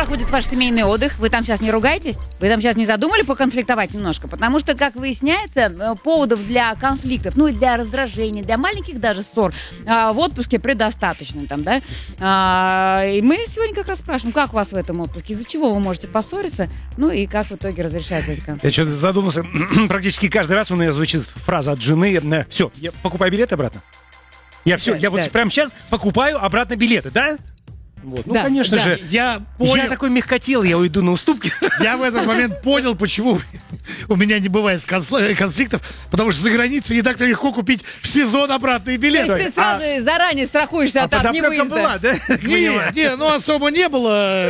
проходит ваш семейный отдых? Вы там сейчас не ругаетесь? Вы там сейчас не задумали поконфликтовать немножко? Потому что, как выясняется, поводов для конфликтов, ну и для раздражения, для маленьких даже ссор в отпуске предостаточно там, да? И мы сегодня как раз спрашиваем, как у вас в этом отпуске, из-за чего вы можете поссориться, ну и как в итоге разрешать эти конфликты. Я что-то задумался, практически каждый раз у меня звучит фраза от жены: все, я покупаю билеты обратно. Я вот прямо сейчас покупаю обратно билеты, да? Вот. Ну, да, конечно же, Я понял. я такой мягкотел, я уйду на уступки. Я в этот момент понял, почему у меня не бывает конфликтов, потому что за границей не так легко купить в сезон обратные То билеты. есть ты сразу заранее страхуешься от Подоплека невыезда. была, да? Ну особо не было.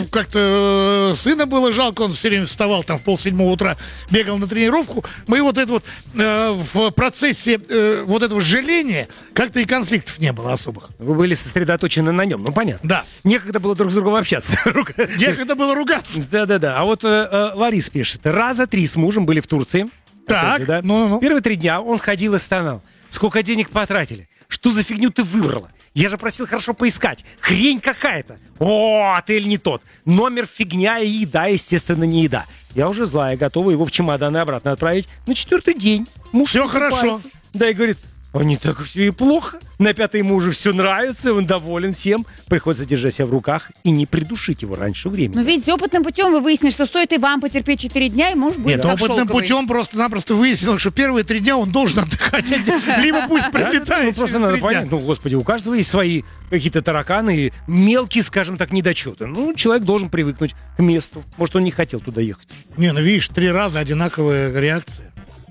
Как-то сына было жалко, он все время вставал там в 6:30 утра, бегал на тренировку. Мы вот это вот в процессе вот этого жаления как-то и конфликтов не было особых. Вы были сосредоточены на нем, ну понятно. Да. Некогда было друг с другом общаться. Некогда было ругаться. Да. А вот Ларис пишет: раза 3 с мужем были в Турции. Так, Опять же, да? ну. Первые 3 дня он ходил и стонал. Сколько денег потратили? Что за фигню ты выбрала? Я же просил хорошо поискать. Хрень какая-то. О, отель не тот. Номер фигня и еда, естественно, не еда. Я уже злая, готова его в чемоданы обратно отправить на 4-й день. Муж Всё просыпается. хорошо. Да, и говорит: а не так все и плохо. На 5-й ему уже все нравится, он доволен всем. Приходится держать себя в руках и не придушить его раньше времени. Ну, видите, опытным путем вы выяснили, что стоит и вам потерпеть 4 дня, и муж будет Нет, как опытным шелковый. путем просто-напросто выяснил, что первые 3 дня он должен отдыхать. Либо пусть прилетает. Ну, просто надо понять, ну, господи, у каждого есть свои какие-то тараканы и мелкие, скажем так, недочеты. Ну, человек должен привыкнуть к месту. Может, он не хотел туда ехать. Не, ну видишь, 3 раза одинаковая реакция.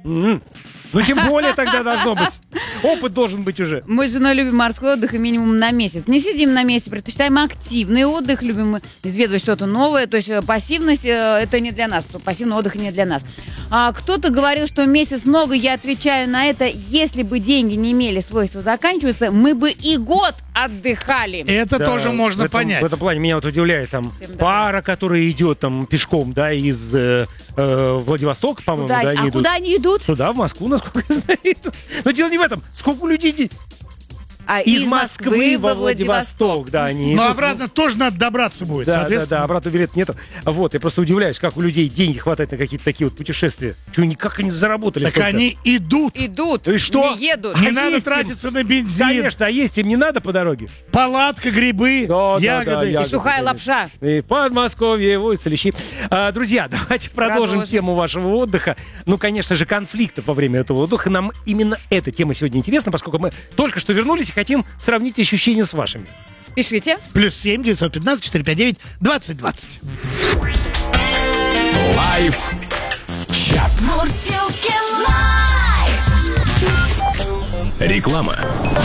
Ну, тем более тогда должно быть. Опыт должен быть уже. Мы с женой любим морской отдых и минимум на месяц. Не сидим на месте, предпочитаем активный отдых, любим изведывать что-то новое. То есть пассивность это не для нас, пассивный отдых не для нас. Кто-то говорил, что месяц много, я отвечаю на это: если бы деньги не имели свойства заканчиваться, мы бы и год отдыхали. Это Да, тоже можно понять. В этом плане меня вот удивляет там Всем пара, которая идет там пешком, да, из Владивостока, по-моему, Куда? да, они идут. Куда они идут? Сюда, в Москву, насколько я знаю. Но дело не в этом. Сколько людей из Москвы во Владивосток, да, они Но идут. обратно тоже надо добраться будет, соответственно. Да, обратно билет нету. Вот, я просто удивляюсь, как у людей деньги хватает на какие-то такие вот путешествия. Как они заработали Так столько? они идут. Идут, И что? не едут. Не А надо есть им? тратиться на бензин. Конечно, а есть им не надо по дороге? Палатка, грибы, Да, ягоды. И сухая конечно. лапша. И Подмосковье, водятся лещи. Друзья, давайте продолжим тему вашего отдыха. Ну, конечно же, конфликтов во время этого отдыха. Нам именно эта тема сегодня интересна, поскольку мы только что вернулись и хотим сравнить ощущения с вашими. Пишите. +7 915 459 2020. Лайф чат. Мурсилки лайф. Реклама.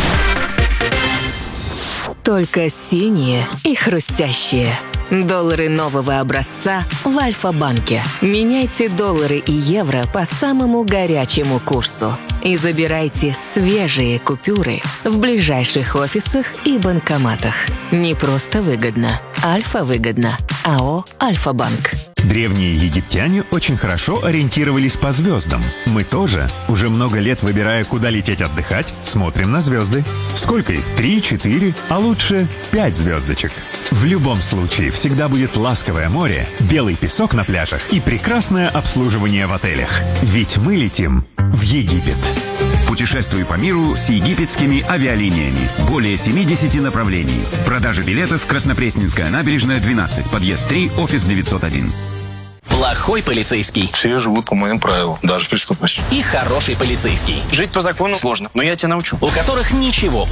Только синие и хрустящие. Доллары нового образца в Альфа-банке. Меняйте доллары и евро по самому горячему курсу. И забирайте свежие купюры в ближайших офисах и банкоматах. Не просто выгодно. Альфа-выгодно. АО «Альфа-банк». Древние египтяне очень хорошо ориентировались по звездам. Мы тоже. Уже много лет, выбирая, куда лететь отдыхать, смотрим на звезды. Сколько их? 3, 4, а лучше 5 звездочек. В любом случае, всегда будет ласковое море, белый песок на пляжах и прекрасное обслуживание в отелях. Ведь мы летим в Египет. Путешествуй по миру с египетскими авиалиниями. Более 70 направлений. Продажа билетов: Краснопресненская набережная, 12, подъезд 3, офис 901. Плохой полицейский Все живут по моим правилам, даже преступность. и хороший полицейский, Жить по закону сложно, но я тебя научу. у которых ничего